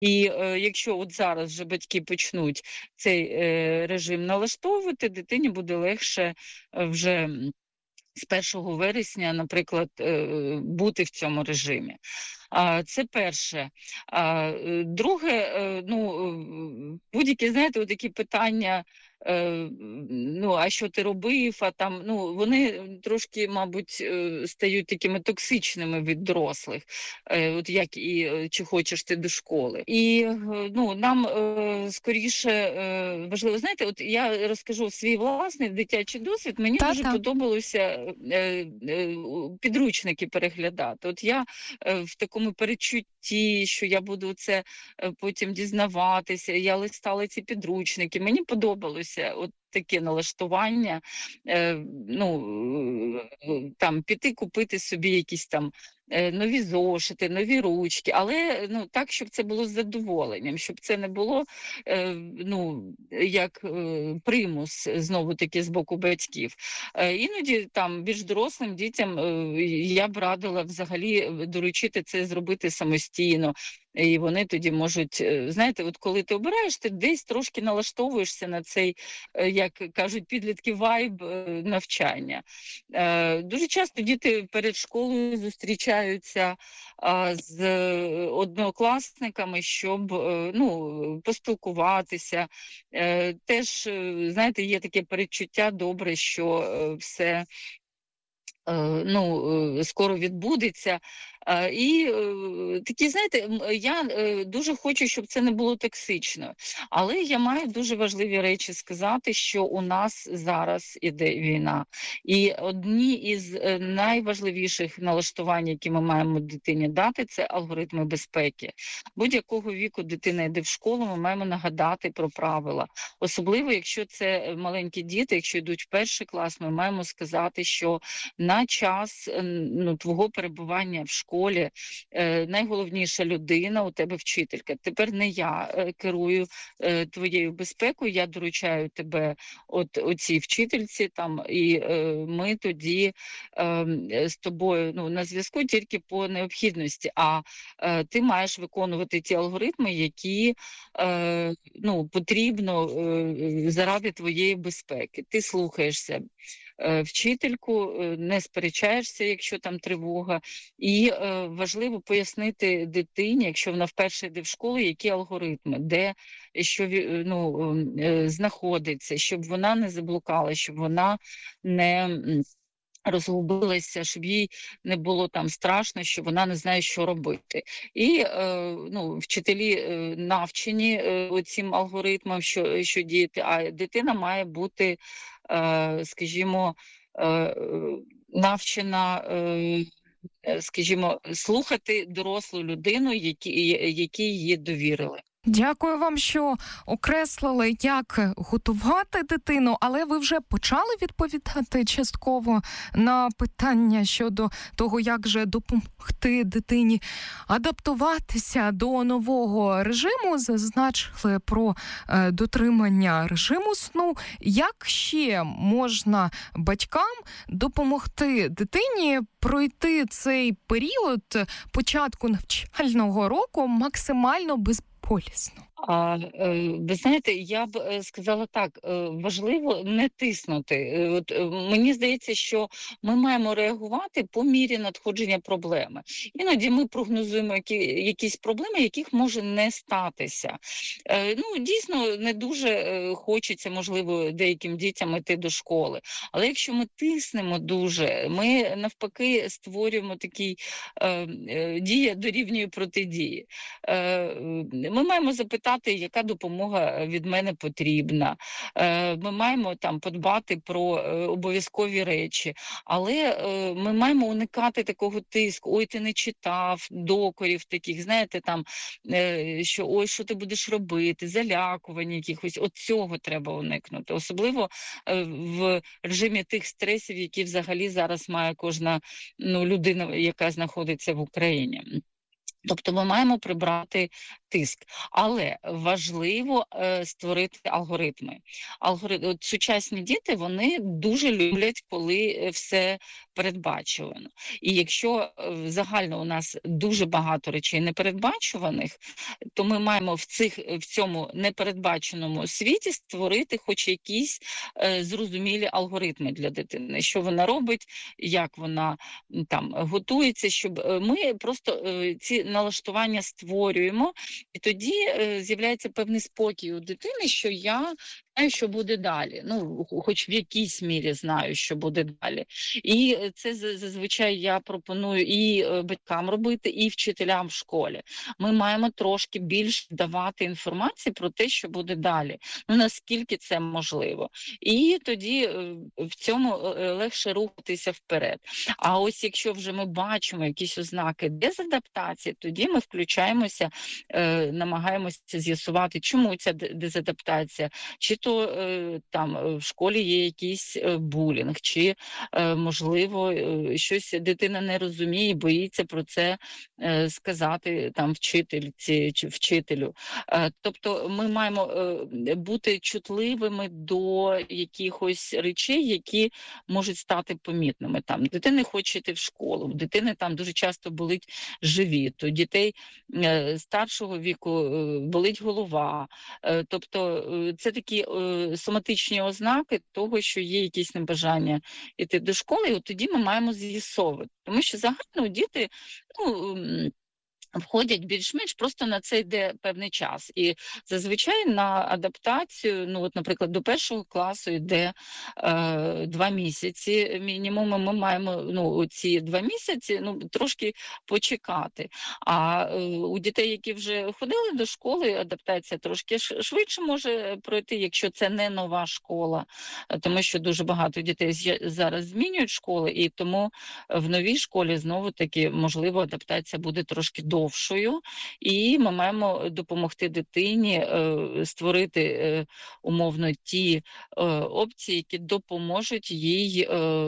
І якщо от зараз вже батьки почнуть цей режим налаштовувати, дитині буде легше вже з 1 вересня, наприклад, бути в цьому режимі. Це перше. Друге, будь-які, знаєте, такі питання, а що ти робив, вони трошки, мабуть, стають такими токсичними від дорослих, от як і чи хочеш ти до школи. І нам скоріше важливо, знаєте, от я розкажу свій власний дитячий досвід, мені дуже подобалося підручники переглядати. От я в такому передчутті, що я буду це потім дізнаватися, я листала ці підручники, мені подобалося от таке налаштування, там піти купити собі якісь там нові зошити, нові ручки, але так, щоб це було з задоволенням, щоб це не було як примус, знову-таки, з боку батьків. Іноді там більш дорослим дітям я б радила взагалі доручити це зробити самостійно. І вони тоді можуть, знаєте, от коли ти обираєш, ти десь трошки налаштовуєшся на цей, як кажуть підлітки, вайб навчання. Дуже часто діти перед школою зустрічаються з однокласниками, щоб поспілкуватися. Теж, знаєте, є таке передчуття добре, що все скоро відбудеться. І такі, знаєте, я дуже хочу, щоб це не було токсично, але я маю дуже важливі речі сказати, що у нас зараз іде війна. І одні із найважливіших налаштувань, які ми маємо дитині дати, це алгоритми безпеки. Будь-якого віку дитина йде в школу, ми маємо нагадати про правила. Особливо, якщо це маленькі діти, якщо йдуть в 1 клас, ми маємо сказати, що на час твого перебування в школі найголовніша людина у тебе вчителька. Тепер не я керую твоєю безпекою, я доручаю тебе оцій вчительці, і ми тоді з тобою на зв'язку тільки по необхідності, а ти маєш виконувати ті алгоритми, які потрібно заради твоєї безпеки. Ти слухаєшся вчительку, не сперечаєшся, якщо там тривога, і важливо пояснити дитині, якщо вона вперше йде в школу, які алгоритми, де що знаходиться, щоб вона не заблукала, щоб вона не розгубилася, щоб їй не було там страшно, що вона не знає, що робити. І вчителі навчені цим алгоритмам, що діяти, а дитина має бути, скажімо, навчена, слухати дорослу людину, якій її довірили. Дякую вам, що окреслили, як готувати дитину, але ви вже почали відповідати частково на питання щодо того, як же допомогти дитині адаптуватися до нового режиму, зазначили про дотримання режиму сну. Як ще можна батькам допомогти дитині пройти цей період початку навчального року максимально безпечно? Ви знаєте, я б сказала так, важливо не тиснути. Мені здається, що ми маємо реагувати по мірі надходження проблеми. Іноді ми прогнозуємо якісь проблеми, яких може не статися. Дійсно, не дуже хочеться, можливо, деяким дітям йти до школи. Але якщо ми тиснемо дуже, ми навпаки створюємо такий дія дорівнює протидії. Ми маємо запитати, яка допомога від мене потрібна. Ми маємо подбати про обов'язкові речі, але ми маємо уникати такого тиску. Ой, ти не читав, докорів таких, знаєте, що ой, що ти будеш робити, залякування якихось. От цього треба уникнути. Особливо в режимі тих стресів, які взагалі зараз має кожна людина, яка знаходиться в Україні. Тобто ми маємо прибрати тиск. Але важливо створити алгоритми. Сучасні діти, вони дуже люблять, коли все передбачувано. І якщо загально у нас дуже багато речей непередбачуваних, то ми маємо в цьому непередбаченому світі створити хоч якісь зрозумілі алгоритми для дитини, що вона робить, як вона там готується, щоб ми просто ці налаштування створюємо, і тоді з'являється певний спокій у дитини, що я знаю, що буде далі. Ну, хоч в якійсь мірі знаю, що буде далі. І це зазвичай я пропоную і батькам робити, і вчителям в школі. Ми маємо трошки більше давати інформації про те, що буде далі. Ну, наскільки це можливо. І тоді в цьому легше рухатися вперед. А ось якщо вже ми бачимо якісь ознаки дезадаптації, тоді ми включаємося, намагаємося з'ясувати, чому ця дезадаптація, чи то там в школі є якийсь булінг, чи можливо щось дитина не розуміє, боїться про це сказати там вчительці чи вчителю. Тобто ми маємо бути чутливими до якихось речей, які можуть стати помітними. Там дитина хоче йти в школу, в дитини там дуже часто болить живіт, у дітей старшого віку болить голова. Тобто це такі соматичні ознаки того, що є якісь небажання йти до школи, і от тоді ми маємо з'ясовувати. Тому що загально діти, входять більш-менш, просто на це йде певний час. І зазвичай на адаптацію, ну от, наприклад, до 1 класу йде 2 місяці мінімум, ми маємо ці 2 місяці трошки почекати. А у дітей, які вже ходили до школи, адаптація трошки швидше може пройти, якщо це не нова школа, тому що дуже багато дітей зараз змінюють школи, і тому в новій школі знову-таки, можливо, адаптація буде трошки довшою, і ми маємо допомогти дитині створити умовно ті опції, які допоможуть їй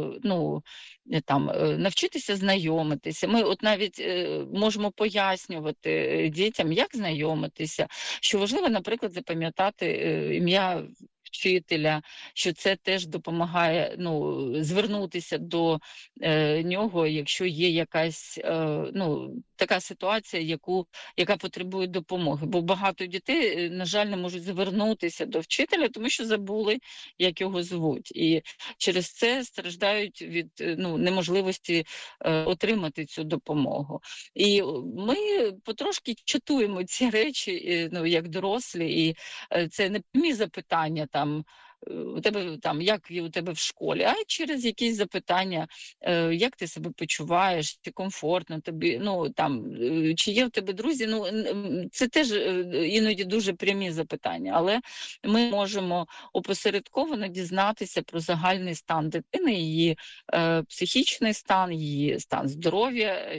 навчитися знайомитися. Ми от навіть можемо пояснювати дітям, як знайомитися, що важливо, наприклад, запам'ятати ім'я вчителя, що це теж допомагає звернутися до нього, якщо є якась така ситуація, яка потребує допомоги. Бо багато дітей, на жаль, не можуть звернутися до вчителя, тому що забули, як його звуть. І через це страждають від неможливості отримати цю допомогу. І ми потрошки чатуємо ці речі, як дорослі, і це не прямі запитання у тебе як у тебе в школі, а через якісь запитання, як ти себе почуваєш, чи комфортно тобі, чи є в тебе друзі, це теж іноді дуже прямі запитання, але ми можемо опосередковано дізнатися про загальний стан дитини, її психічний стан, її стан здоров'я,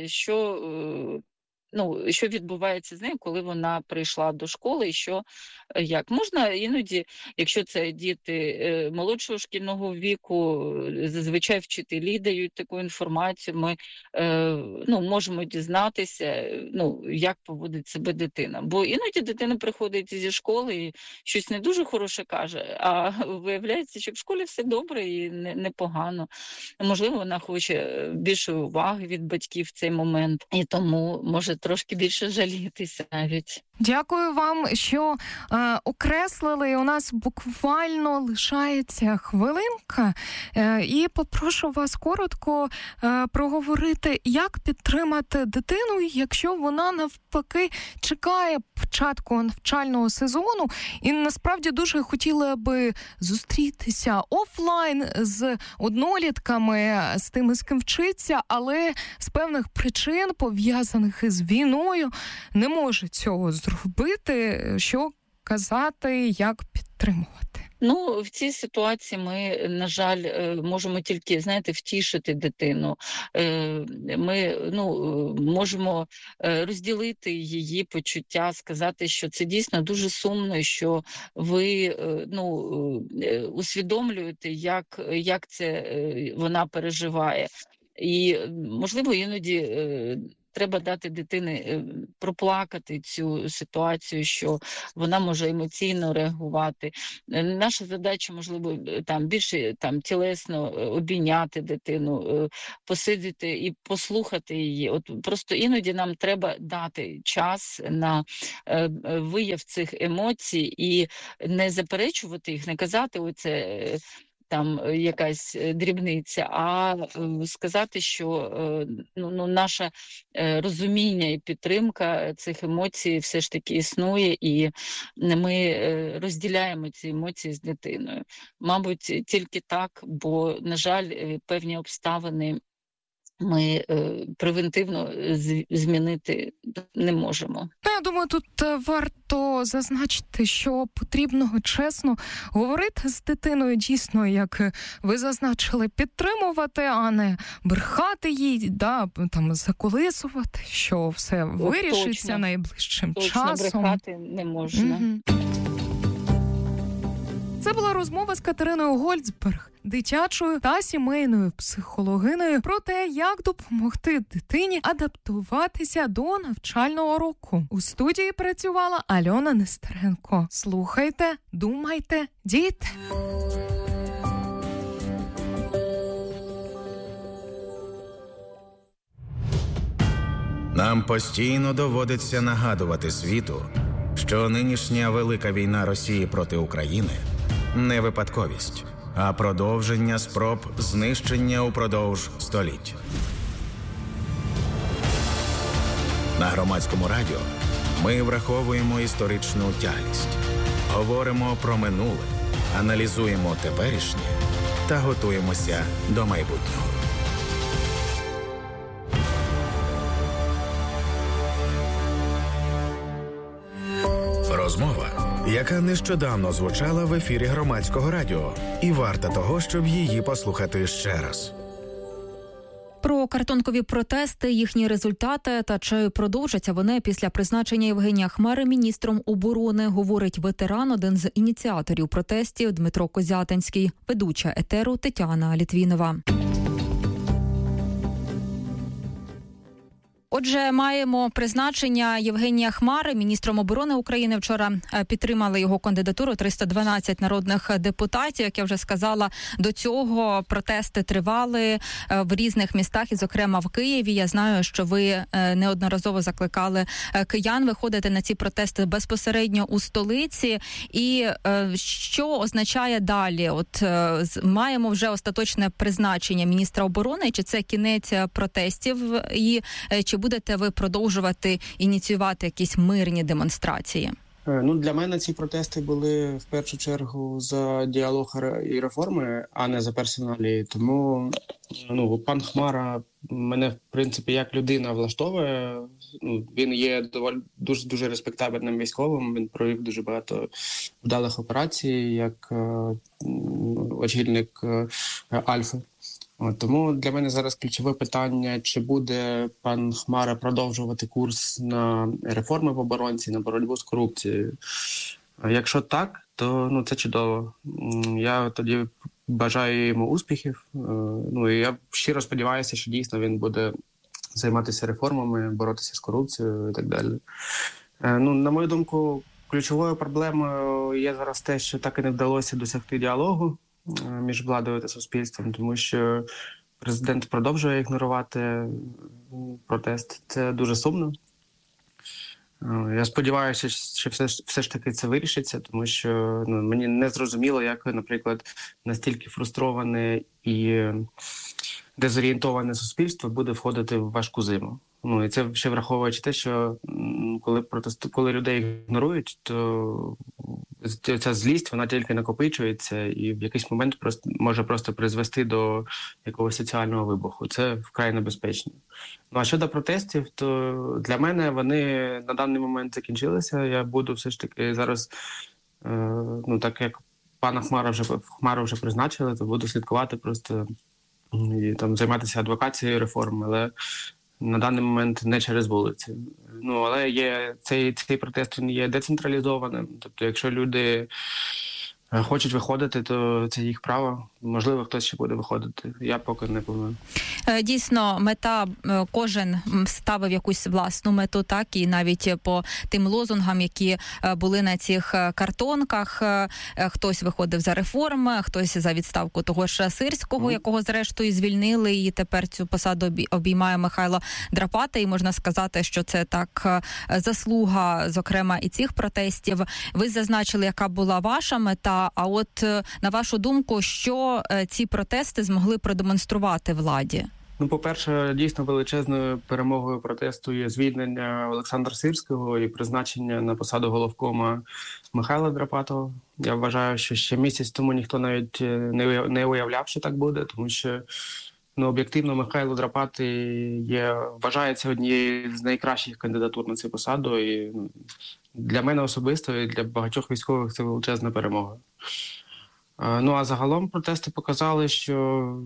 що відбувається з нею, коли вона прийшла до школи, і як. Можна іноді, якщо це діти молодшого шкільного віку, зазвичай вчителі дають таку інформацію, ми можемо дізнатися, як поводить себе дитина. Бо іноді дитина приходить зі школи і щось не дуже хороше каже, а виявляється, що в школі все добре і непогано. Можливо, вона хоче більшої уваги від батьків в цей момент, і тому може трошки більше жалітися навіть. Дякую вам, що окреслили. У нас буквально лишається хвилинка. І попрошу вас коротко проговорити, як підтримати дитину, якщо вона навпаки чекає початку навчального сезону і насправді дуже хотіла би зустрітися офлайн з однолітками, з тими, з ким вчиться, але з певних причин, пов'язаних із війною, не може цього зробити. Що казати, як підтримувати? В цій ситуації ми, на жаль, можемо тільки, втішити дитину. Ми можемо розділити її почуття, сказати, що це дійсно дуже сумно, що ви усвідомлюєте, як це вона переживає. І, можливо, іноді треба дати дитині проплакати цю ситуацію, що вона може емоційно реагувати. Наша задача, можливо, там більше тілесно обійняти дитину, посидіти і послухати її. От просто іноді нам треба дати час на вияв цих емоцій і не заперечувати їх, не казати оце там якась дрібниця, а сказати, що наше розуміння і підтримка цих емоцій все ж таки існує, і ми розділяємо ці емоції з дитиною. Мабуть, тільки так, бо, на жаль, певні обставини ми превентивно змінити не можемо. Я думаю, тут варто зазначити, що потрібно чесно говорити з дитиною, дійсно, як ви зазначили, підтримувати, а не брехати їй, заколисувати, що все вирішиться точно, найближчим часом. Точно брехати не можна. Це була розмова з Катериною Гольцберг, дитячою та сімейною психологиною, про те, як допомогти дитині адаптуватися до навчального року. У студії працювала Альона Нестеренко. Слухайте, думайте, дійте. Нам постійно доводиться нагадувати світу, що нинішня велика війна Росії проти України – не випадковість, а продовження спроб знищення упродовж століть. На Громадському радіо ми враховуємо історичну тяглість, говоримо про минуле, аналізуємо теперішнє та готуємося до майбутнього. Розмова, яка нещодавно звучала в ефірі Громадського радіо, і варта того, щоб її послухати ще раз. Про картонкові протести, їхні результати та чи продовжаться вони після призначення Євгенія Хмари міністром оборони, говорить ветеран, один з ініціаторів протестів Дмитро Козятинський, ведуча етеру Тетяна Літвінова. Отже, маємо призначення Євгенія Хмари міністром оборони України. Вчора підтримали його кандидатуру 312 народних депутатів. Як я вже сказала, до цього протести тривали в різних містах, і, зокрема, в Києві. Я знаю, що ви неодноразово закликали киян виходити на ці протести безпосередньо у столиці. І що означає далі? От маємо вже остаточне призначення міністра оборони, чи це кінець протестів, і чи будете ви продовжувати ініціювати якісь мирні демонстрації? Для мене ці протести були в першу чергу за діалог і реформи, а не за персоналі. Тому пан Хмара мене, в принципі, як людина влаштовує. Він є дуже респектабельним військовим, він провів дуже багато вдалих операцій, як очільник Альфи. Тому для мене зараз ключове питання, чи буде пан Хмара продовжувати курс на реформи в оборонці, на боротьбу з корупцією. Якщо так, то це чудово. Я тоді бажаю йому успіхів. І я щиро сподіваюся, що дійсно він буде займатися реформами, боротися з корупцією і так далі. На мою думку, ключовою проблемою є зараз те, що так і не вдалося досягти діалогу між владою та суспільством, тому що президент продовжує ігнорувати протест. Це дуже сумно. Я сподіваюся, що все ж таки це вирішиться, тому що мені не зрозуміло, як, наприклад, настільки фрустроване і дезорієнтоване суспільство буде входити в важку зиму. І це ще враховуючи те, що коли людей ігнорують, то ця злість, вона тільки накопичується і в якийсь момент може просто призвести до якогось соціального вибуху. Це вкрай небезпечно. А щодо протестів, то для мене вони на даний момент закінчилися. Я буду все ж таки зараз, так як пана Хмару вже призначили, то буду слідкувати просто і займатися адвокацією реформ, але на даний момент не через вулиці. Але цей протест він є децентралізованим. Тобто, якщо люди хочуть виходити, то це їх право. Можливо, хтось ще буде виходити. Я поки не планую. Дійсно, мета, кожен ставив якусь власну мету, так, і навіть по тим лозунгам, які були на цих картонках, хтось виходив за реформи, хтось за відставку того ж Сирського, якого зрештою звільнили, і тепер цю посаду обіймає Михайло Драпата, і можна сказати, що це так заслуга, зокрема, і цих протестів. Ви зазначили, яка була ваша мета, а от на вашу думку, що ці протести змогли продемонструвати владі? Ну, по-перше, дійсно величезною перемогою протесту є звільнення Олександра Сирського і призначення на посаду головкома Михайла Драпатова. Я вважаю, що ще місяць тому ніхто навіть не уявляв, що так буде, тому що об'єктивно Михайло Драпати вважається однією з найкращих кандидатур на цю посаду. І для мене особисто і для багатьох військових це величезна перемога. А загалом протести показали, що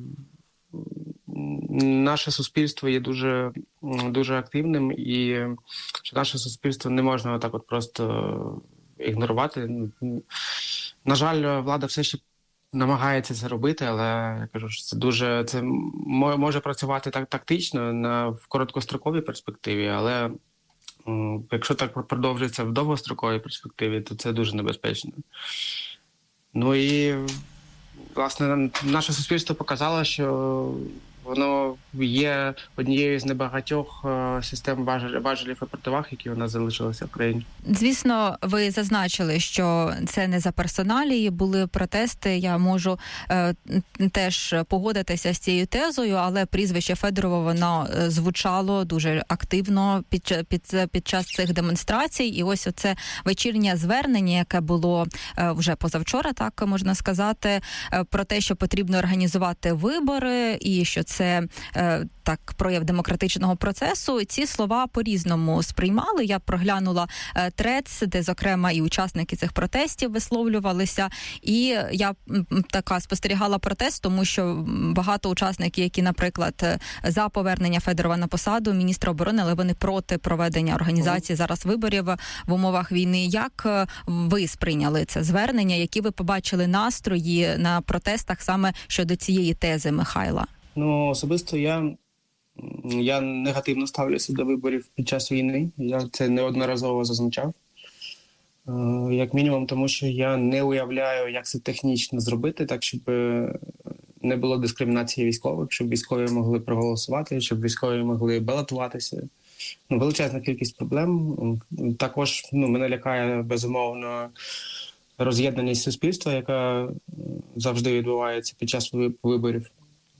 наше суспільство є дуже, дуже активним, і що наше суспільство не можна отак от просто ігнорувати. На жаль, влада все ще намагається це робити, але я кажу, що це може працювати так тактично в короткостроковій перспективі, але якщо так продовжується в довгостроковій перспективі, то це дуже небезпечно. Ну і, власне, наше суспільство показало, що воно є однією з небагатьох систем важелів і противаг, які у нас залишилися в країні. Звісно, ви зазначили, що це не за персоналії були протести. Я можу теж погодитися з цією тезою, але прізвище Федорова, воно звучало дуже активно під час цих демонстрацій. І ось оце вечірнє звернення, яке було вже позавчора, так можна сказати, про те, що потрібно організувати вибори і що це так прояв демократичного процесу. Ці слова по-різному сприймали. Я проглянула трец, де, зокрема, і учасники цих протестів висловлювалися. І я така спостерігала протест, тому що багато учасників, які, наприклад, за повернення Федорова на посаду міністра оборони, але вони проти проведення організації зараз виборів в умовах війни. Як ви сприйняли це звернення? Які ви побачили настрої на протестах саме щодо цієї тези Михайла? Особисто я негативно ставлюся до виборів під час війни. Я це неодноразово зазначав. Як мінімум, тому що я не уявляю, як це технічно зробити, так, щоб не було дискримінації військових, щоб військові могли проголосувати, щоб військові могли балотуватися. Величезна кількість проблем. Також мене лякає, безумовно, роз'єднаність суспільства, яка завжди відбувається під час виборів.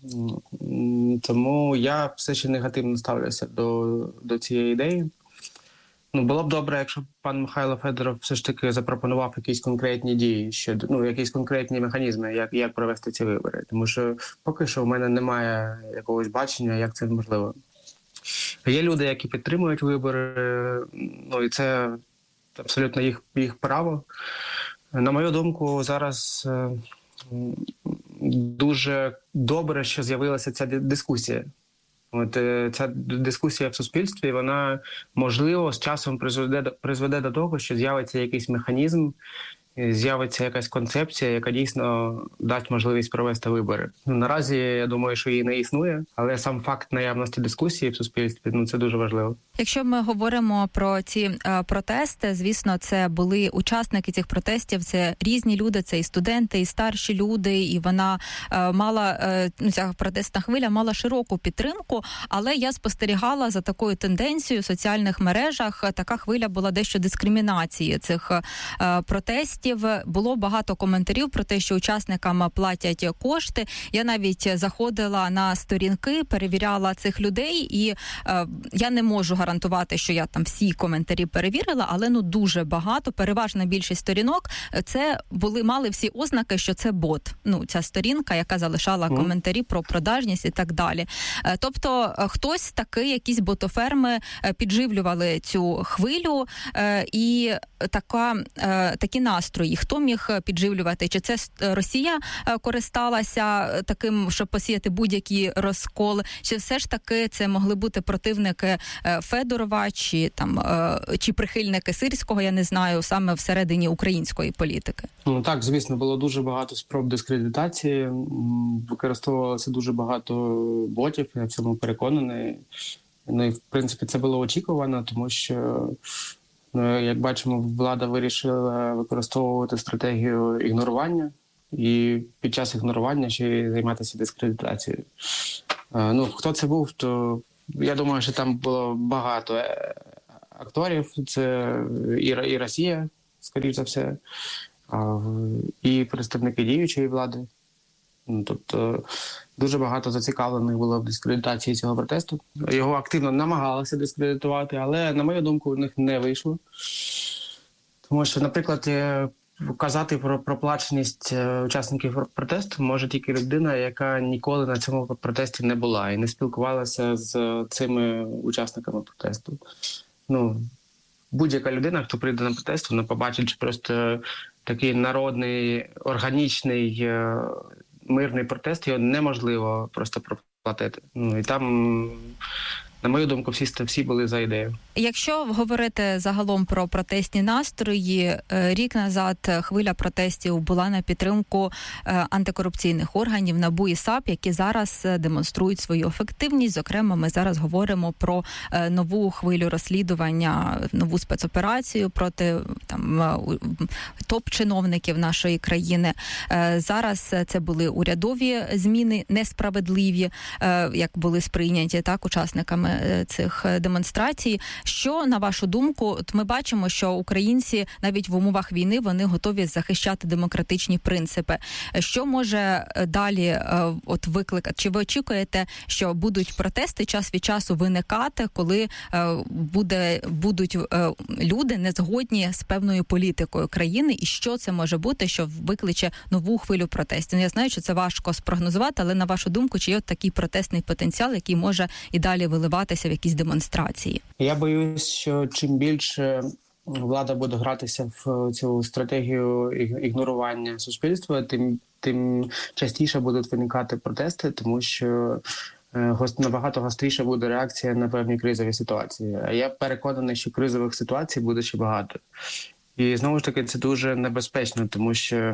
Тому я все ще негативно ставлюся до цієї ідеї. Було б добре, якщо пан Михайло Федоров все ж таки запропонував якісь конкретні дії, якісь конкретні механізми, як провести ці вибори. Тому що поки що в мене немає якогось бачення, як це можливо. Є люди, які підтримують вибори, і це абсолютно їх право. На мою думку, зараз дуже добре, що з'явилася ця дискусія. Ця дискусія в суспільстві, вона, можливо, з часом призведе до того, що з'явиться якийсь механізм, з'явиться якась концепція, яка дійсно дасть можливість провести вибори. Наразі, я думаю, що її не існує, але сам факт наявності дискусії в суспільстві, це дуже важливо. Якщо ми говоримо про ці протести, звісно, це були учасники цих протестів, це різні люди, це і студенти, і старші люди, і вона ця протестна хвиля мала широку підтримку, але я спостерігала за такою тенденцією в соціальних мережах, така хвиля була дещо дискримінації цих протестів. Було багато коментарів про те, що учасникам платять кошти. Я навіть заходила на сторінки, перевіряла цих людей, і я не можу гарантувати, що я там всі коментарі перевірила, але дуже багато, переважна більшість сторінок, це мали всі ознаки, що це бот. Ця сторінка, яка залишала коментарі про продажність і так далі. Тобто хтось такий, якісь ботоферми підживлювали цю хвилю, і такі настрої настрої? Хто міг підживлювати? Чи це Росія користалася таким, щоб посіяти будь-який розкол? Чи все ж таки це могли бути противники Федорова, чи прихильники Сирського, я не знаю, саме всередині української політики? Ну так, звісно, було дуже багато спроб дискредитації, використовувалося дуже багато ботів, я в цьому переконаний. Ну і, в принципі, це було очікувано, тому що, як бачимо, влада вирішила використовувати стратегію ігнорування і під час ігнорування ще й займатися дискредитацією. Хто це був, то я думаю, що там було багато акторів, це і Росія, скоріш за все, і представники діючої влади. Тобто дуже багато зацікавлених було в дискредитації цього протесту. Його активно намагалися дискредитувати, але, на мою думку, у них не вийшло. Тому що, наприклад, казати про проплаченість учасників протесту може тільки людина, яка ніколи на цьому протесті не була і не спілкувалася з цими учасниками протесту. Будь-яка людина, хто прийде на протест, вона побачить, що просто такий народний, органічний, мирний протест, його неможливо просто проплатити. І там, на мою думку, всі були за ідею. Якщо говорити загалом про протестні настрої, рік назад хвиля протестів була на підтримку антикорупційних органів НАБУ і САП, які зараз демонструють свою ефективність. Зокрема, ми зараз говоримо про нову хвилю розслідування, нову спецоперацію проти топ-чиновників нашої країни. Зараз це були урядові зміни, несправедливі, як були сприйняті учасниками цих демонстрацій. Що, на вашу думку, ми бачимо, що українці навіть в умовах війни вони готові захищати демократичні принципи. Що може далі викликати? Чи ви очікуєте, що будуть протести час від часу виникати, коли будуть люди не згодні з певною політикою країни? І що це може бути, що викличе нову хвилю протестів? Я знаю, що це важко спрогнозувати, але на вашу думку, чи є такий протестний потенціал, який може і далі виливатися в якісь демонстрації? Я боюсь, що чим більше влада буде гратися в цю стратегію ігнорування суспільства, тим частіше будуть виникати протести, тому що набагато гостріша буде реакція на певні кризові ситуації. А я переконаний, що кризових ситуацій буде ще багато. І знову ж таки це дуже небезпечно, тому що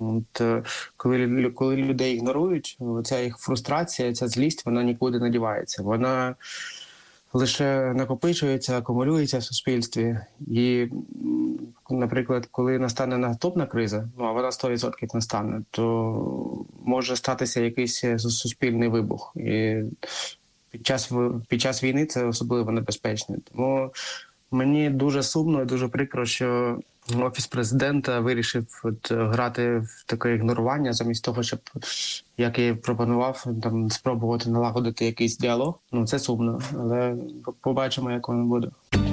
коли людей ігнорують, ця їх фрустрація, ця злість, вона нікуди не дівається. Вона лише накопичується, акумулюється в суспільстві. І, наприклад, коли настане наступна криза, а вона 100% настане, то може статися якийсь суспільний вибух. І під час війни це особливо небезпечно. Тому мені дуже сумно і дуже прикро, що Офіс президента вирішив грати в таке ігнорування, замість того, щоб, як я пропонував, спробувати налагодити якийсь діалог. Це сумно, але побачимо, як воно буде.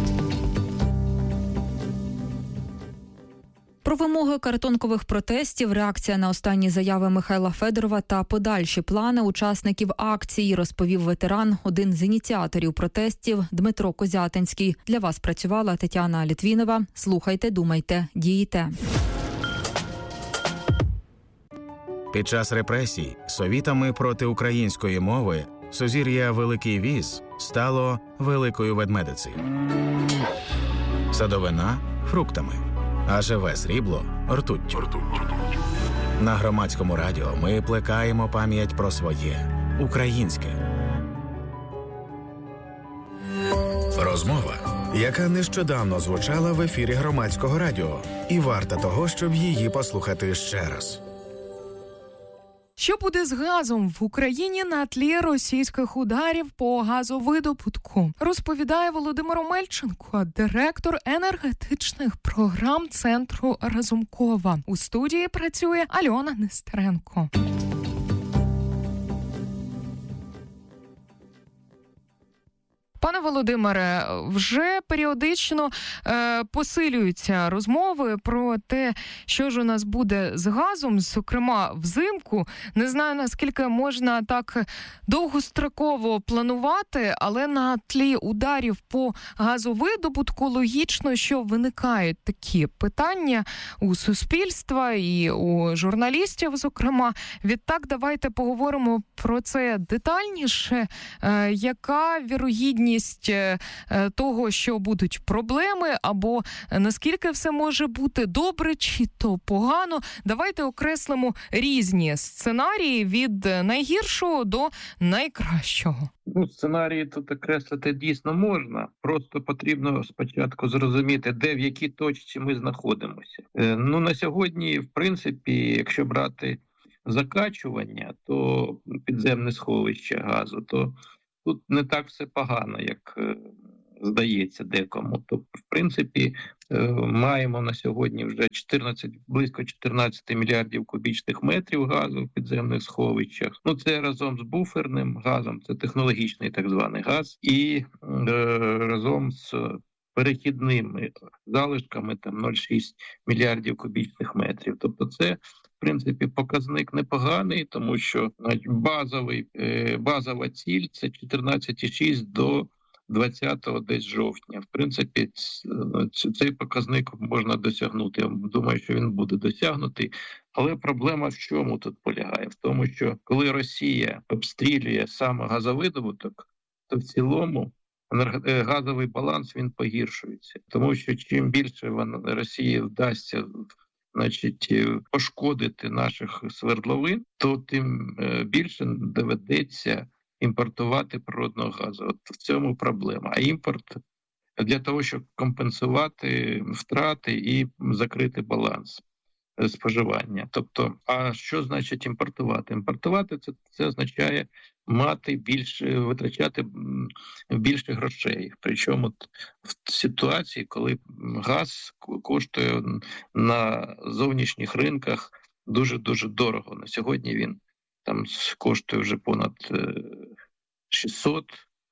Про вимоги картонкових протестів, реакція на останні заяви Михайла Федорова та подальші плани учасників акції розповів ветеран, один з ініціаторів протестів Дмитро Козятинський. Для вас працювала Тетяна Літвінова. Слухайте, думайте, дійте. Під час репресій совітами проти української мови сузір'я Великий Віз стало Великою Ведмедицею. Садовина – фруктами. А живе срібло – ртуттю. На Громадському радіо ми плекаємо пам'ять про своє – українське. Розмова, яка нещодавно звучала в ефірі Громадського радіо. І варта того, щоб її послухати ще раз. Що буде з газом в Україні на тлі російських ударів по газовидобутку? Розповідає Володимир Омельченко, директор енергетичних програм Центру Разумкова. У студії працює Альона Нестеренко. Пане Володимире, вже періодично посилюються розмови про те, що ж у нас буде з газом, зокрема взимку. Не знаю, наскільки можна так довгостроково планувати, але на тлі ударів по газовидобутку логічно, що виникають такі питання у суспільства і у журналістів, зокрема. Відтак, давайте поговоримо про це детальніше. Яка вірогідність того, що будуть проблеми, або наскільки все може бути добре чи то погано? Давайте окреслимо різні сценарії від найгіршого до найкращого. Сценарії тут окреслити дійсно можна. Просто потрібно спочатку зрозуміти, де в якій точці ми знаходимося. На сьогодні, в принципі, якщо брати закачування, то підземне сховище газу, то тут не так все погано, як здається декому. Тобто, в принципі, маємо на сьогодні вже близько 14 мільярдів кубічних метрів газу в підземних сховищах. Це разом з буферним газом, це технологічний так званий газ, і разом з перехідними залишками 0,6 мільярдів кубічних метрів. Тобто це, в принципі, показник непоганий, тому що базова ціль – це 14,6 до 20-го десь жовтня. В принципі, цей показник можна досягнути. Я думаю, що він буде досягнутий. Але проблема в чому тут полягає? В тому, що коли Росія обстрілює саме газовидобуток, то в цілому газовий баланс він погіршується. Тому що чим більше Росії вдасться пошкодити наших свердловин, то тим більше доведеться імпортувати природного газу. От в цьому проблема. А імпорт для того, щоб компенсувати втрати і закрити баланс споживання. Тобто, а що значить імпортувати? Імпортувати це означає витрачати більше грошей. Причому в ситуації, коли газ коштує на зовнішніх ринках дуже-дуже дорого. На сьогодні він коштує вже понад 600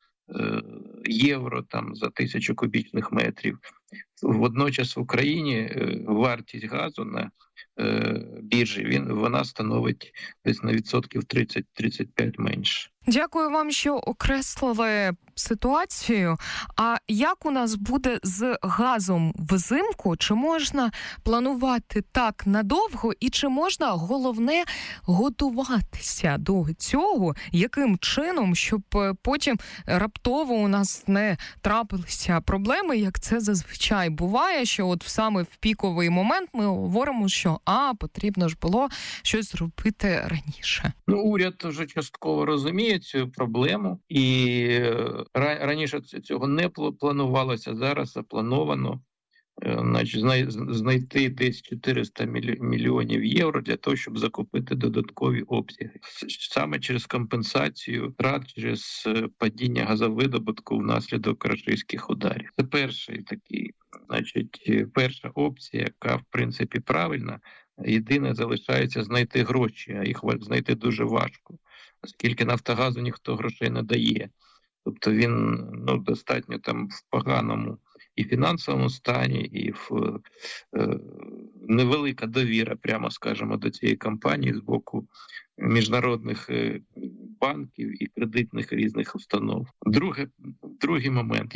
євро за 1000 кубічних метрів. Водночас в Україні вартість газу на біржі вона становить десь на відсотків 30-35 менше. Дякую вам, що окреслили ситуацію. А як у нас буде з газом взимку? Чи можна планувати так надовго? І чи можна, головне, готуватися до цього? Яким чином, щоб потім раптово у нас не трапилися проблеми, як це зазвичай буває, що от саме в піковий момент ми говоримо, що потрібно ж було щось зробити раніше. Уряд вже частково розуміє цю проблему, і раніше цього не планувалося, зараз заплановано знайти десь 400 мільйонів євро для того, щоб закупити додаткові обсяги. Саме через компенсацію втрат через падіння газовидобутку внаслідок рашистських ударів. Це перша опція, яка, в принципі, правильна. Єдине, залишається знайти гроші, а їх знайти дуже важко, оскільки Нафтогазу ніхто грошей не дає. Тобто він достатньо в поганому і фінансовому стані, і в невелика довіра, прямо скажемо, до цієї компанії з боку міжнародних банків і кредитних різних установ. Другий момент,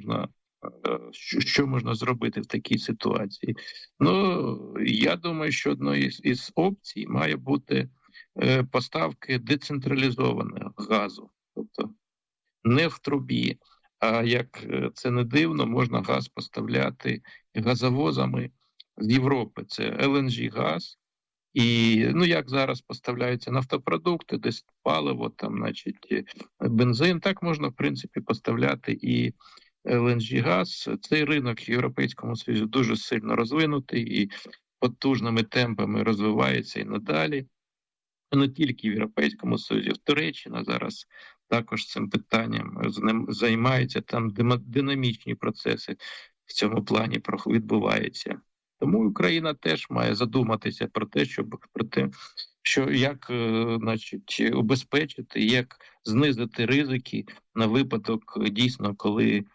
що можна зробити в такій ситуації? Я думаю, що одною із опцій має бути поставки децентралізованого газу. Тобто не в трубі, а, як це не дивно, можна газ поставляти газовозами з Європи. Це LNG-газ. І, як зараз поставляються нафтопродукти, десь паливо, бензин, так можна, в принципі, поставляти і LNG-газ. Цей ринок в Європейському Союзі дуже сильно розвинутий і потужними темпами розвивається і надалі. Не тільки в Європейському Союзі, Туреччина зараз також цим питанням займається, там динамічні процеси в цьому плані відбуваються. Тому Україна теж має задуматися про те, що як, значить, убезпечити, як знизити ризики на випадок дійсно, коли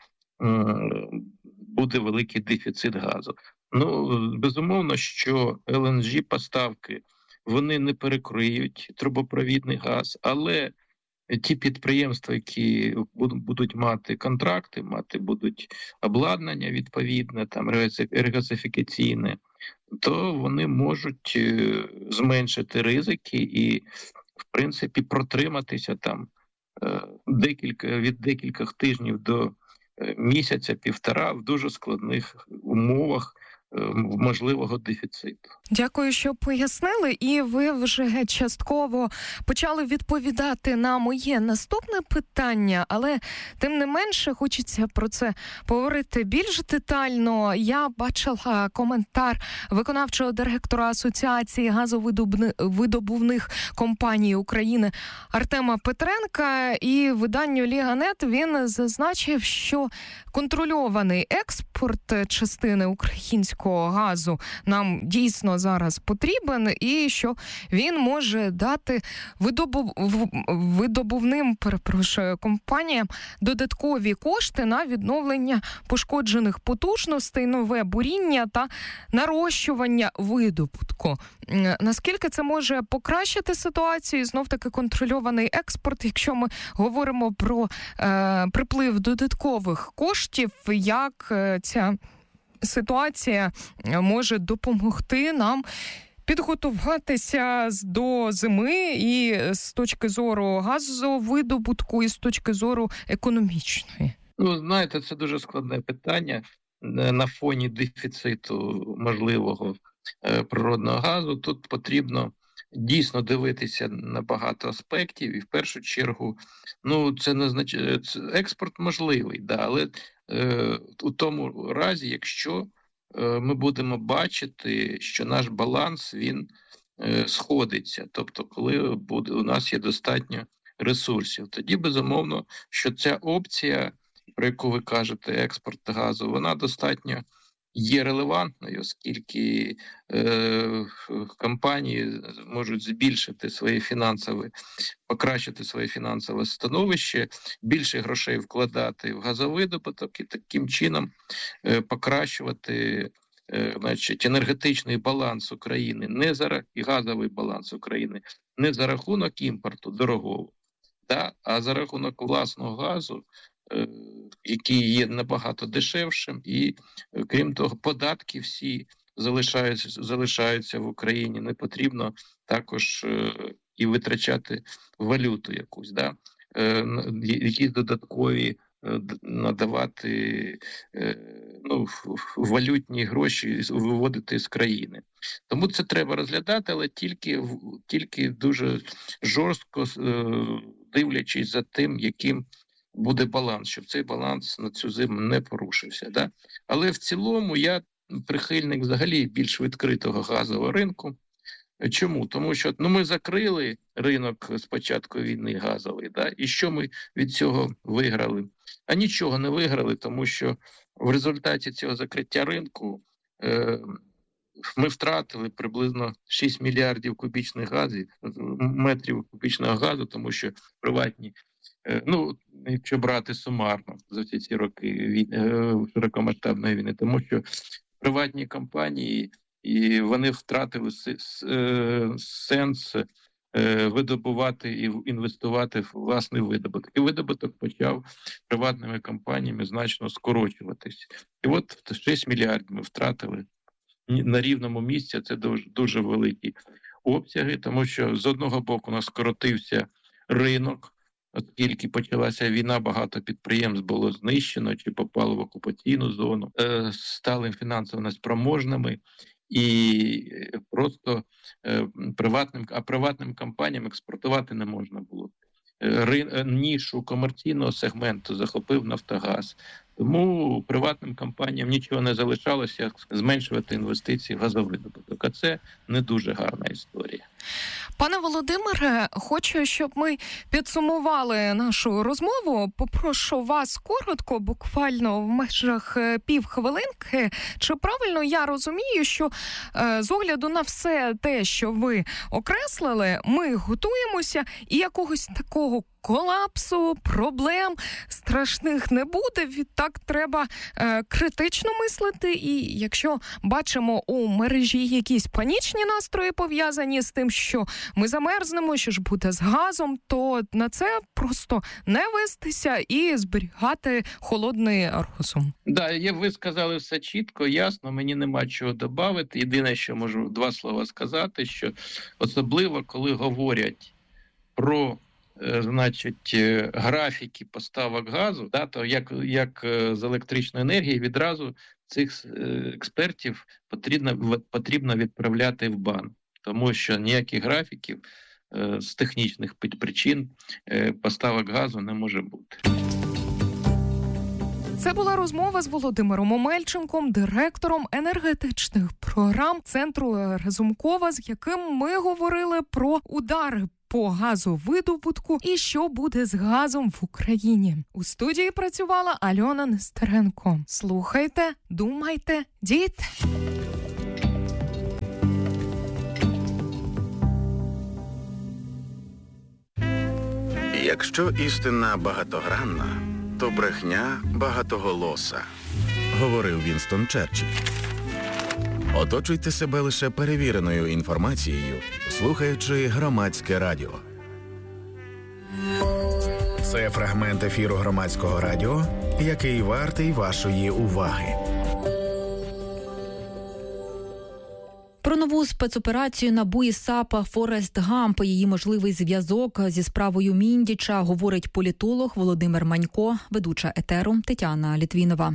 буде великий дефіцит газу. Безумовно, що ЛНЖ-поставки, вони не перекриють трубопровідний газ, але ті підприємства, які будуть мати контракти, будуть обладнання відповідне, там регазифікаційне, то вони можуть зменшити ризики і, в принципі, протриматися там від декількох тижнів до місяця-півтора в дуже складних умовах можливого дефіциту. Дякую, що пояснили. І ви вже частково почали відповідати на моє наступне питання, але тим не менше хочеться про це поговорити більш детально. Я бачила коментар виконавчого директора Асоціації газовидобувних компаній України Артема Петренка, і виданню Ліга.нет він зазначив, що контрольований експорт частини українського газу нам дійсно зараз потрібен, і що він може дати видобувним компаніям додаткові кошти на відновлення пошкоджених потужностей, нове буріння та нарощування видобутку. Наскільки це може покращити ситуацію? Знов-таки контрольований експорт, якщо ми говоримо про приплив додаткових коштів, як ця ситуація може допомогти нам підготуватися до зими і з точки зору газовидобутку, і з точки зору економічної? Знаєте, це дуже складне питання на фоні дефіциту можливого природного газу. Тут потрібно дійсно дивитися на багато аспектів, і в першу чергу, це не означає, експорт можливий, але у тому разі, якщо ми будемо бачити, що наш баланс, він сходиться, тобто коли у нас є достатньо ресурсів, тоді, безумовно, що ця опція, про яку ви кажете, експорт газу, вона достатньо є релевантною, оскільки компанії можуть збільшити покращити своє фінансове становище, більше грошей вкладати в газовидобуток і таким чином покращувати енергетичний баланс України, і газовий баланс України не за рахунок імпорту дорогого, а за рахунок власного газу, який є набагато дешевшим, і, крім того, податки всі залишаються в Україні. Не потрібно також і витрачати валюту якусь, якісь додаткові надавати валютні гроші, виводити з країни. Тому це треба розглядати, але тільки дуже жорстко дивлячись за тим, яким буде баланс, щоб цей баланс на цю зиму не порушився. Але в цілому я прихильник взагалі більш відкритого газового ринку. Чому? Тому що ми закрили ринок з початку війни газовий, і що ми від цього виграли? А нічого не виграли, тому що в результаті цього закриття ринку ми втратили приблизно 6 мільярдів метрів кубічного газу, тому що приватні, якщо брати сумарно за всі ці роки широкомасштабної війни, тому що приватні компанії, і вони втратили сенс видобувати і інвестувати в власний видобуток. І видобуток почав приватними компаніями значно скорочуватись. І от 6 мільярдів ми втратили на рівному місці. Це дуже великі обсяги, тому що з одного боку у нас скоротився ринок, оскільки почалася війна, багато підприємств було знищено чи попало в окупаційну зону, стали фінансово неспроможними, і просто приватним компаніям експортувати не можна було. Нішу комерційного сегменту захопив Нафтогаз. Тому приватним компаніям нічого не залишалося, як зменшувати інвестиції в газовидобуток. А це не дуже гарна історія. Пане Володимире, хочу, щоб ми підсумували нашу розмову. Попрошу вас коротко, буквально в межах півхвилинки. Чи правильно я розумію, що з огляду на все те, що ви окреслили, ми готуємося і якогось такого колапсу, проблем страшних не буде. Відтак треба критично мислити. І якщо бачимо у мережі якісь панічні настрої пов'язані з тим, що ми замерзнемо, що ж буде з газом, то на це просто не вестися і зберігати холодний розум. Да, ви сказали все чітко, ясно, мені нема чого додати. Єдине, що можу 2 слова сказати, що особливо, коли говорять про графіки поставок газу, то як з електричної енергії, відразу цих експертів потрібно відправляти в бан, тому що ніяких графіків з технічних причин поставок газу не може бути. Це була розмова з Володимиром Омельченком, директором енергетичних програм Центру Разумкова, з яким ми говорили про удари по газовидобутку і що буде з газом в Україні. У студії працювала Альона Нестеренко. Слухайте, думайте, дійте. Якщо істина багатогранна, то брехня багатоголоса, говорив Вінстон Черчилль. Оточуйте себе лише перевіреною інформацією, слухаючи Громадське радіо. Це фрагмент ефіру Громадського радіо, який вартий вашої уваги. Про нову спецоперацію НАБУ і САП «Форест Гамп» і її можливий зв'язок зі справою Міндіча говорить політолог Володимир Манько, ведуча етеру Тетяна Літвінова.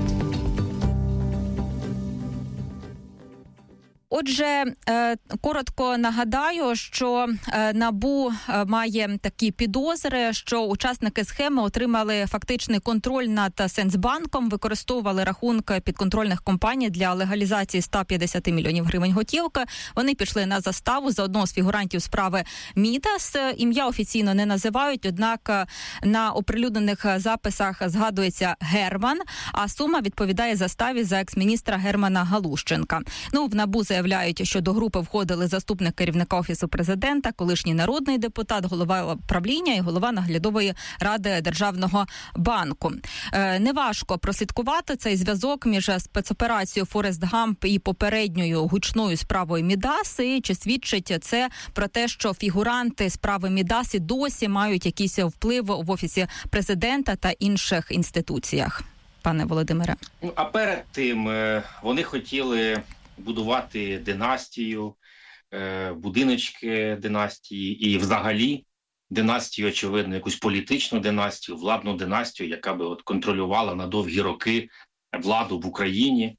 Отже, коротко нагадаю, що НАБУ має такі підозри, що учасники схеми отримали фактичний контроль над Сенсбанком, використовували рахунки підконтрольних компаній для легалізації 150 мільйонів гривень готівки. Вони пішли на заставу за одного з фігурантів справи Мідас. Ім'я офіційно не називають, однак на оприлюднених записах згадується Герман, а сума відповідає заставі за екс-міністра Германа Галущенка. В НАБУ заявляють, що до групи входили заступник керівника Офісу президента, колишній народний депутат, голова правління і голова наглядової ради Державного банку. Неважко прослідкувати цей зв'язок між спецоперацією «Форест Гамп» і попередньою гучною справою Мідас. І чи свідчить це про те, що фігуранти справи Мідас і досі мають якийсь вплив в Офісі президента та інших інституціях? Пане Володимире. А перед тим вони хотіли будувати династію, будиночки династії і взагалі династію, очевидно, якусь політичну династію, владну династію, яка би контролювала на довгі роки владу в Україні.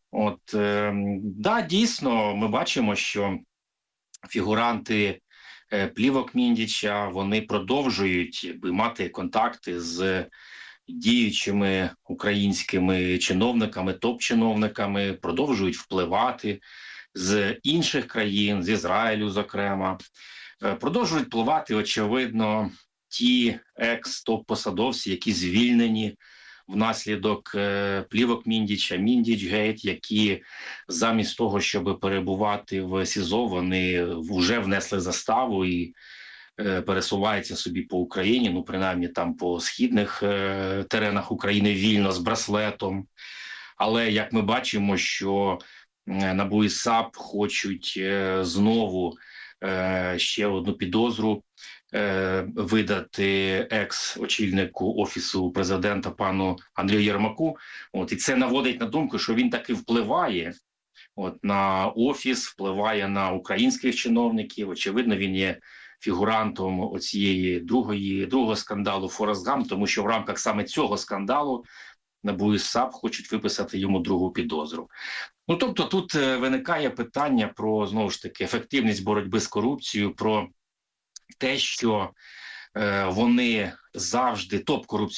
Дійсно, ми бачимо, що фігуранти плівок Міндіча, вони продовжують мати контакти з діючими українськими чиновниками, топ-чиновниками, продовжують впливати з інших країн, з Ізраїлю, зокрема. Продовжують впливати, очевидно, ті екс-топ-посадовці, які звільнені внаслідок плівок Міндіча, Міндічгейт, які замість того, щоб перебувати в СІЗО, вони вже внесли заставу і пересувається собі по Україні, принаймні там по східних теренах України вільно з браслетом. Але, як ми бачимо, що НАБУ і САП хочуть знову ще одну підозру видати екс-очільнику Офісу президента пану Андрію Єрмаку. І це наводить на думку, що він таки впливає на Офіс, впливає на українських чиновників. Очевидно, він є фігурантом оцієї другого скандалу «Форест Гамп», тому що в рамках саме цього скандалу НАБУ і САП хочуть виписати йому другу підозру. Тобто тут виникає питання про, знову ж таки, ефективність боротьби з корупцією, про те, що вони завжди,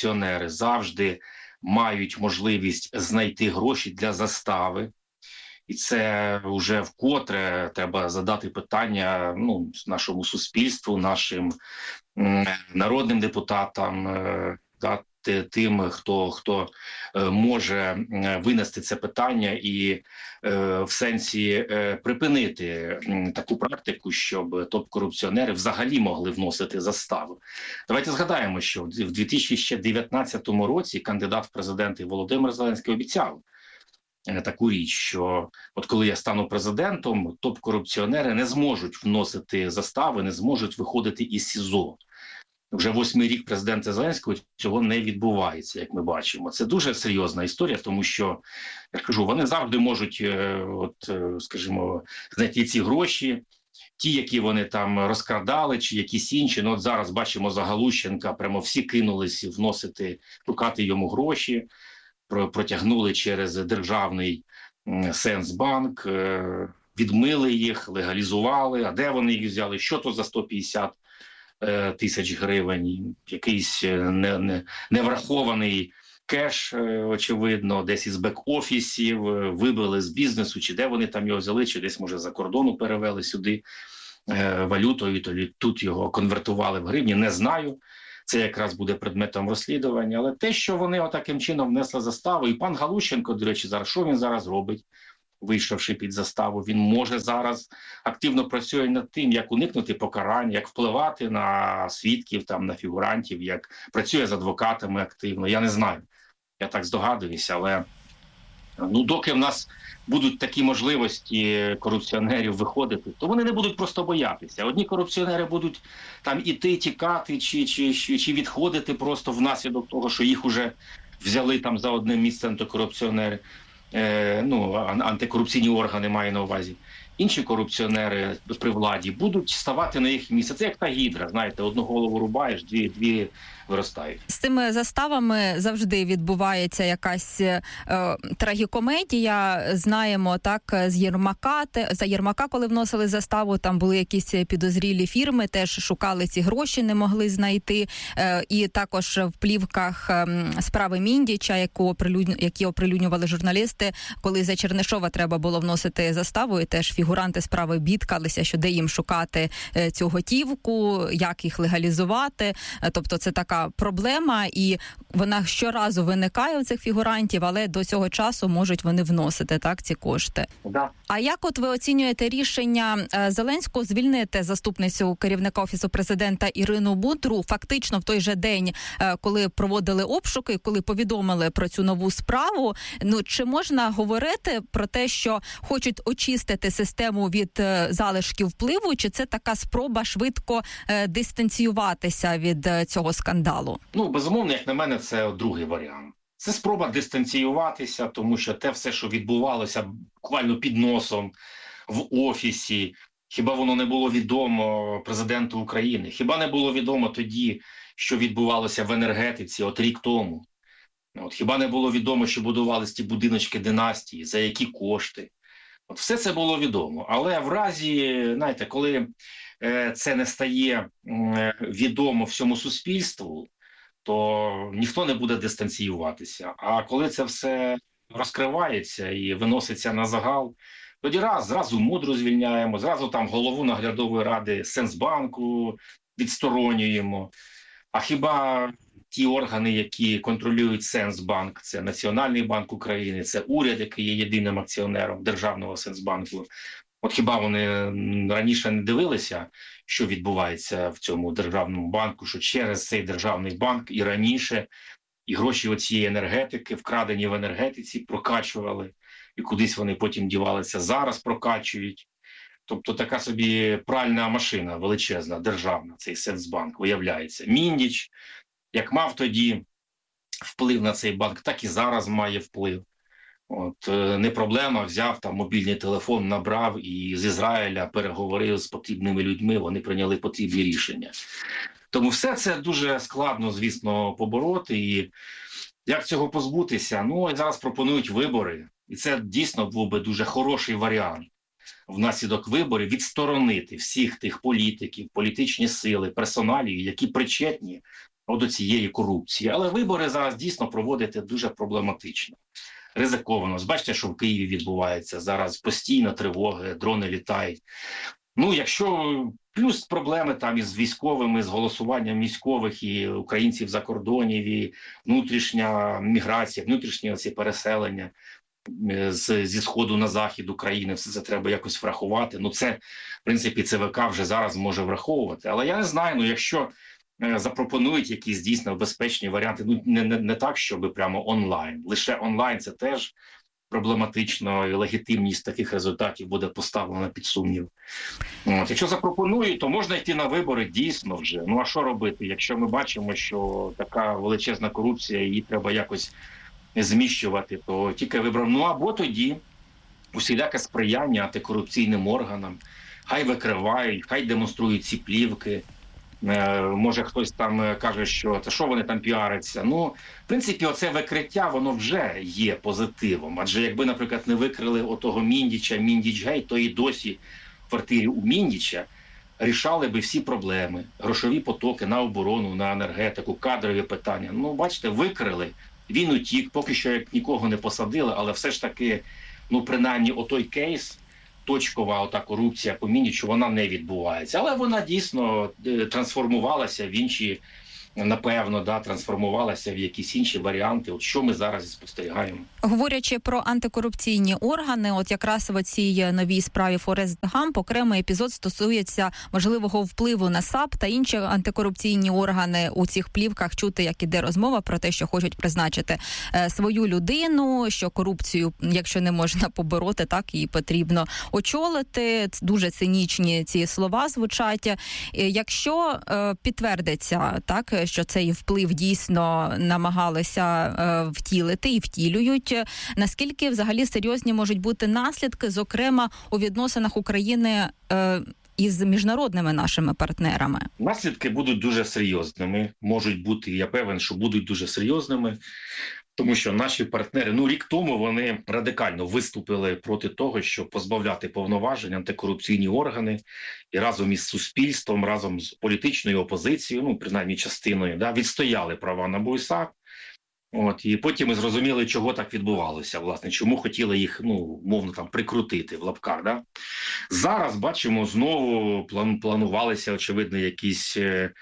топ-корупціонери, завжди мають можливість знайти гроші для застави. І це вже вкотре треба задати питання нашому суспільству, нашим народним депутатам, тим, хто може винести це питання і в сенсі припинити таку практику, щоб топ-корупціонери взагалі могли вносити застави. Давайте згадаємо, що в 2019 році кандидат в президенти Володимир Зеленський обіцяв таку річ, що от коли я стану президентом, топ-корупціонери не зможуть вносити застави, не зможуть виходити із СІЗО. Вже 8-й рік президента Зеленського цього не відбувається, як ми бачимо. Це дуже серйозна історія, тому що, я кажу, вони завжди можуть, скажімо, знайти ці гроші, ті, які вони там розкрадали, чи якісь інші. От зараз бачимо за Галущенка, прямо всі кинулись вносити, шукати йому гроші, протягнули через державний Сенсбанк, відмили їх, легалізували. А де вони їх взяли? Що то за 150 тисяч гривень, якийсь неврахований кеш, очевидно, десь із бек-офісів, вибили з бізнесу, чи де вони там його взяли, чи десь, може, за кордону перевели сюди валютою, то тут його конвертували в гривні, не знаю. Це якраз буде предметом розслідування. Але те, що вони отаким чином внесли заставу, і пан Галущенко, до речі, зараз що він зараз робить? Вийшовши під заставу, він може зараз активно працює над тим, як уникнути покарань, як впливати на свідків, там, на фігурантів, як працює з адвокатами активно. Я не знаю, я так здогадуюся, але доки в нас будуть такі можливості корупціонерів виходити, то вони не будуть просто боятися. Одні корупціонери будуть там іти, тікати чи відходити просто внаслідок того, що їх уже взяли там за одним місцем антикорупціонери. Антикорупційні органи маю на увазі. Інші корупціонери при владі будуть ставати на їх місце. Це як та гідра, знаєте, одну голову рубаєш, дві виростають. З цими заставами завжди відбувається якась трагікомедія. Знаємо, так, за Єрмака, коли вносили заставу, там були якісь підозрілі фірми, теж шукали ці гроші, не могли знайти. І також в плівках справи Міндіча, які оприлюднювали журналісти, коли за Чернишова треба було вносити заставу, і теж фігуранти справи бідкалися, що де їм шукати цю готівку, як їх легалізувати. Тобто це така проблема, і вона щоразу виникає у цих фігурантів, але до цього часу можуть вони вносити, так, ці кошти. Да. А як от ви оцінюєте рішення Зеленського звільнити заступницю керівника Офісу президента Ірину Будру фактично в той же день, коли проводили обшуки, коли повідомили про цю нову справу? Чи можна говорити про те, що хочуть очистити систему від залишків впливу, чи це така спроба швидко дистанціюватися від цього скандалу? Безумовно, як на мене, це другий варіант. Це спроба дистанціюватися, тому що те все, що відбувалося буквально під носом в Офісі, хіба воно не було відомо президенту України? Хіба не було відомо тоді, що відбувалося в енергетиці рік тому? Хіба не було відомо, що будувалися ті будиночки династії, за які кошти? Все це було відомо. Але в разі, знаєте, коли це не стає відомо всьому суспільству, то ніхто не буде дистанціюватися. А коли це все розкривається і виноситься на загал, тоді зразу Мудру звільняємо, зразу там голову наглядової ради Сенсбанку відсторонюємо. А хіба ті органи, які контролюють Сенсбанк, це Національний банк України, це уряд, який є єдиним акціонером державного Сенсбанку, хіба вони раніше не дивилися, що відбувається в цьому державному банку, що через цей державний банк і раніше і гроші оцієї енергетики, вкрадені в енергетиці, прокачували, і кудись вони потім дівалися, зараз прокачують. Тобто така собі пральна машина величезна, державна, цей Сенсбанк, виявляється. Міндіч, як мав тоді вплив на цей банк, так і зараз має вплив. Не проблема, взяв там мобільний телефон, набрав і з Ізраїля переговорив з потрібними людьми, вони прийняли потрібні рішення. Тому все це дуже складно, звісно, побороти. І як цього позбутися? Зараз пропонують вибори. І це дійсно був би дуже хороший варіант. Внаслідок виборів відсторонити всіх тих політиків, політичні сили, персоналії, які причетні до цієї корупції. Але вибори зараз дійсно проводити дуже проблематично. ризиковано. Бачите, що в Києві відбувається зараз постійно тривоги, дрони літають. Ну, якщо плюс проблеми там із військовими, з голосуванням військових і українців за кордонів, і внутрішня міграція, внутрішні оці переселення зі сходу на захід України, все це треба якось врахувати. Ну, це, в принципі, ЦВК вже зараз може враховувати. Але я не знаю, ну, якщо запропонують якісь дійсно безпечні варіанти, ну, не так, щоб прямо онлайн. Лише онлайн це теж проблематично, і легітимність таких результатів буде поставлена під сумнів. От. Якщо запропонують, то можна йти на вибори дійсно вже. Ну, а що робити, якщо ми бачимо, що така величезна корупція, її треба якось зміщувати, то тільки вибрав. Ну, або тоді усіляке сприяння антикорупційним органам, хай викривають, хай демонструють ці плівки. Може, хтось там каже, що та що вони там піаряться. Ну, в принципі, оце викриття, воно вже є позитивом. Адже якби, наприклад, не викрили отого Міндіча, Міндіч-гей, то і досі в квартирі у Міндіча рішали би всі проблеми. Грошові потоки на оборону, на енергетику, кадрові питання. Ну, бачите, викрили, він утік, поки що як нікого не посадили, але все ж таки, ну, принаймні, отой кейс, точкова ота корупція по Міндічу, вона не відбувається. Але вона дійсно трансформувалася в інші, напевно, трансформувалася в якісь інші варіанти. От що ми зараз спостерігаємо. Говорячи про антикорупційні органи, от якраз в цій новій справі Форест Гамп окремий епізод стосується можливого впливу на САП та інші антикорупційні органи. У цих плівках чути, як іде розмова про те, що хочуть призначити свою людину, що корупцію, якщо не можна побороти, так і потрібно очолити. Дуже цинічні ці слова звучать. Якщо підтвердиться, так, що цей вплив дійсно намагалися втілити і втілюють, наскільки взагалі серйозні можуть бути наслідки, зокрема у відносинах України із міжнародними нашими партнерами? Наслідки будуть дуже серйозними. Можуть бути, я певен, що будуть дуже серйозними. Тому що наші партнери, рік тому вони радикально виступили проти того, щоб позбавляти повноважень антикорупційні органи і разом із суспільством, разом з політичною опозицією, принаймні частиною, відстояли права НАБУ і САП. І потім ми зрозуміли, чого так відбувалося, власне, чому хотіли їх, мовно там, прикрутити в лапках. Зараз, бачимо, знову планувалися, очевидно, якісь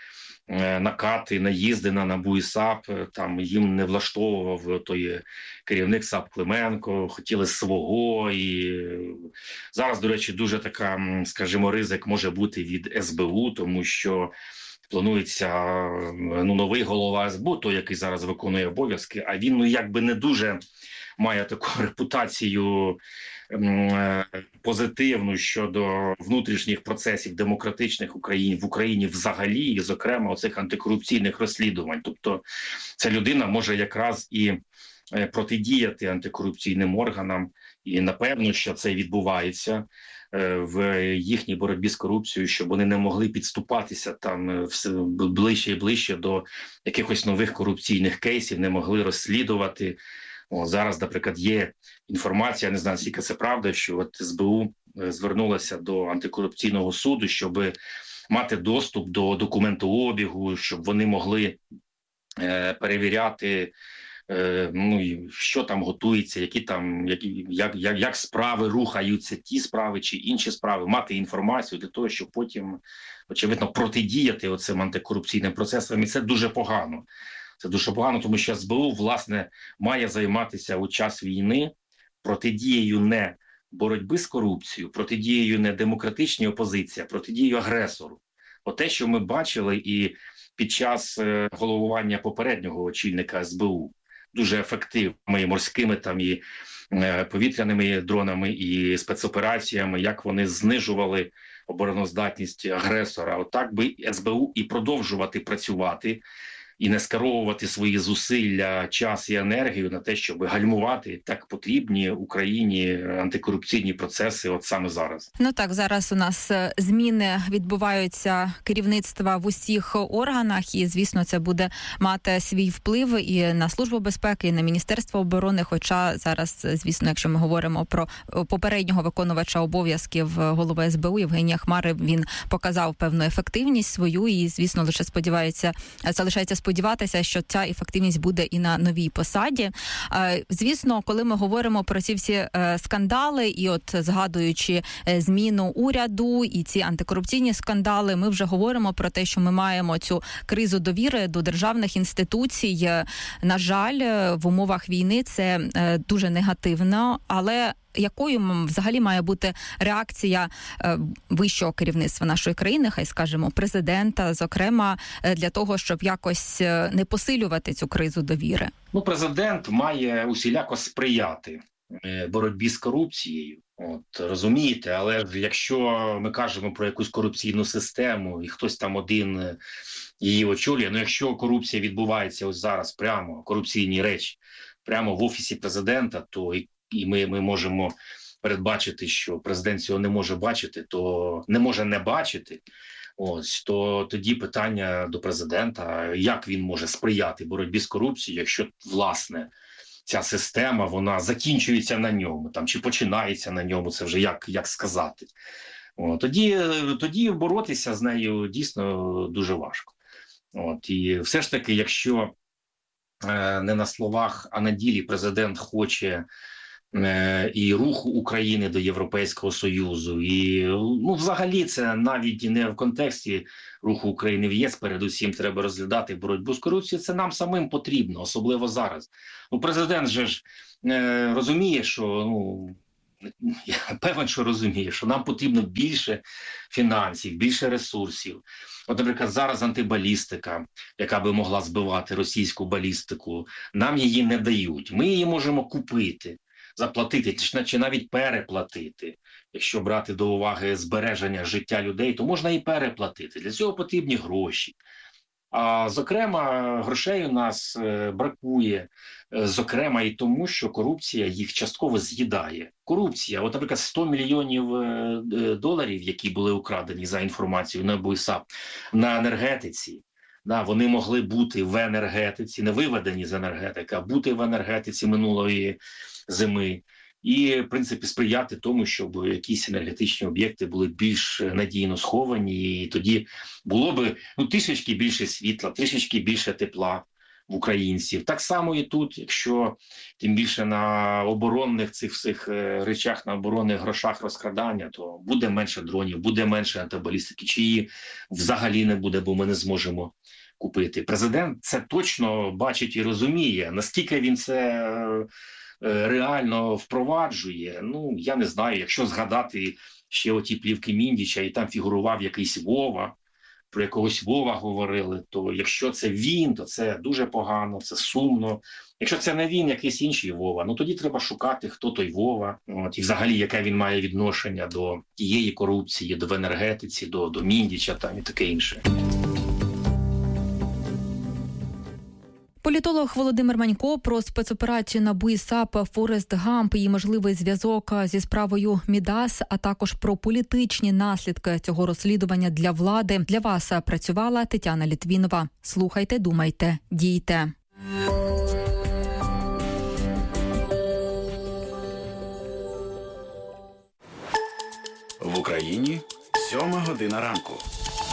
накати, наїзди на НАБУ і САП, там їм не влаштовував той керівник САП Клименко, хотіли свого, і зараз, до речі, дуже така, скажімо, ризик може бути від СБУ, тому що планується новий голова СБУ, той, який зараз виконує обов'язки, а він якби не дуже має таку репутацію позитивну щодо внутрішніх процесів демократичних в Україні взагалі, і, зокрема, оцих антикорупційних розслідувань. Тобто ця людина може якраз і протидіяти антикорупційним органам, і напевно, що це відбувається в їхній боротьбі з корупцією, щоб вони не могли підступатися там все ближче і ближче до якихось нових корупційних кейсів, не могли розслідувати. Зараз, наприклад, є інформація, не знаю, скільки це правда, що от СБУ звернулася до антикорупційного суду, щоб мати доступ до документообігу, щоб вони могли перевіряти, що там готується, як справи рухаються, ті справи чи інші справи, мати інформацію для того, щоб потім, очевидно, протидіяти оцим антикорупційним процесам. І це дуже погано. Це дуже погано, тому що СБУ, власне, має займатися у час війни протидією не боротьби з корупцією, протидією не демократичній опозиції, а протидією агресору. Те, що ми бачили і під час головування попереднього очільника СБУ, дуже ефективними морськими там і повітряними дронами, і спецопераціями, як вони знижували обороноздатність агресора. Отак би СБУ і продовжувати працювати, і не скеровувати свої зусилля, час і енергію на те, щоб гальмувати так потрібні Україні антикорупційні процеси от саме зараз. Так, зараз у нас зміни відбуваються керівництва в усіх органах, і, звісно, це буде мати свій вплив і на Службу безпеки, і на Міністерство оборони, хоча зараз, звісно, якщо ми говоримо про попереднього виконувача обов'язків голови СБУ Євгенія Хмари, він показав певну ефективність свою і, звісно, залишається сподіватися сподіватися, що ця ефективність буде і на новій посаді. Звісно, коли ми говоримо про ці всі скандали, і от згадуючи зміну уряду і ці антикорупційні скандали, ми вже говоримо про те, що ми маємо цю кризу довіри до державних інституцій. На жаль, в умовах війни це дуже негативно, але якою взагалі має бути реакція вищого керівництва нашої країни, хай скажемо, президента, зокрема, для того, щоб якось не посилювати цю кризу довіри? Ну, президент має усіляко сприяти боротьбі з корупцією. От, розумієте, але якщо ми кажемо про якусь корупційну систему і хтось там один її очолює, ну якщо корупція відбувається ось зараз прямо, корупційні речі, прямо в Офісі президента, то і ми можемо передбачити, що президент цього не може бачити, то не може не бачити, ось, то тоді питання до президента, як він може сприяти боротьбі з корупцією, якщо, власне, ця система, вона закінчується на ньому, там, чи починається на ньому, це вже як сказати. От, тоді боротися з нею дійсно дуже важко. От, і все ж таки, якщо не на словах, а на ділі президент хоче і руху України до Європейського Союзу, і ну, взагалі це навіть не в контексті руху України в ЄС, передусім треба розглядати боротьбу з корупцією, це нам самим потрібно, особливо зараз. Ну, президент же ж розуміє, що, ну, я певен, що розуміє, що нам потрібно більше фінансів, більше ресурсів. От, наприклад, зараз антибалістика, яка би могла збивати російську балістику, нам її не дають. Ми її можемо купити, заплатити чи навіть переплатити. Якщо брати до уваги збереження життя людей, то можна і переплатити. Для цього потрібні гроші. А, зокрема, грошей у нас бракує, зокрема і тому, що корупція їх частково з'їдає. Корупція, от, наприклад, 100 мільйонів доларів, які були украдені за інформацією НАБУ і САП на енергетиці, да, вони могли бути в енергетиці, не виведені з енергетики, а бути в енергетиці минулої зими. І, в принципі, сприяти тому, щоб якісь енергетичні об'єкти були більш надійно сховані, і тоді було б трішечки більше світла, трішечки більше тепла в українців. Так само і тут, якщо тим більше на оборонних цих всіх речах, на оборонних грошах розкрадання, то буде менше дронів, буде менше антибалістики, чи її взагалі не буде, бо ми не зможемо купити. Президент це точно бачить і розуміє, наскільки він це реально впроваджує, ну, я не знаю, якщо згадати ще оті плівки Міндіча, і там фігурував якийсь Вова, про якогось Вова говорили, то якщо це він, то це дуже погано, це сумно. Якщо це не він, якийсь інший Вова, ну тоді треба шукати, хто той Вова, от, і взагалі, яке він має відношення до тієї корупції, до енергетиці, до Міндіча там і таке інше. Політолог Володимир Манько про спецоперацію НАБУ і САП «Форест Гамп» і можливий зв'язок зі справою Мідас, а також про політичні наслідки цього розслідування для влади. Для вас працювала Тетяна Літвінова. Слухайте, думайте, дійте. В Україні 7 година ранку.